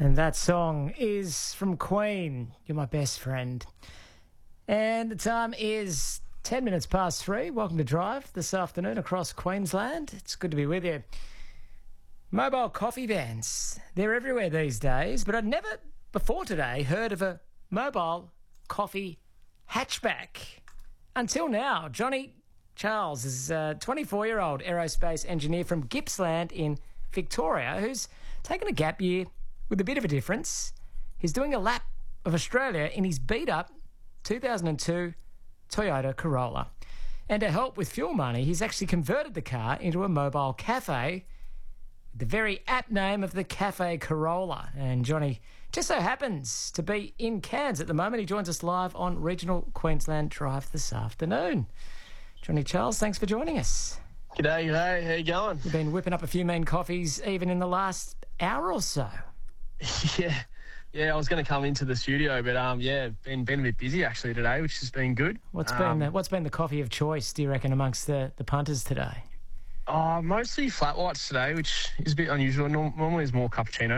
And that song is from Queen, You're My Best Friend. And the time is 10 minutes past 3. Welcome to Drive this afternoon across Queensland. It's good to be with you. Mobile coffee vans, they're everywhere these days, but I'd never before today heard of a mobile coffee hatchback. Until now, Johnny Charles is a 24-year-old aerospace engineer from Gippsland in Victoria who's taken a gap year with a bit of a difference. He's doing a lap of Australia in his beat-up 2002 Toyota Corolla. And to help with fuel money, he's actually converted the car into a mobile cafe with the very apt name of the Cafe Corolla. And Johnny just so happens to be in Cairns at the moment. He joins us live on Regional Queensland Drive this afternoon. Johnny Charles, thanks for joining us. G'day, g'day. How you going? You've been whipping up a few mean coffees even in the last hour or so. Yeah, I was going to come into the studio, but been a bit busy actually today, which has been good. What's been the coffee of choice, do you reckon, amongst the punters today? Mostly flat whites today, which is a bit unusual. Normally it's more cappuccino.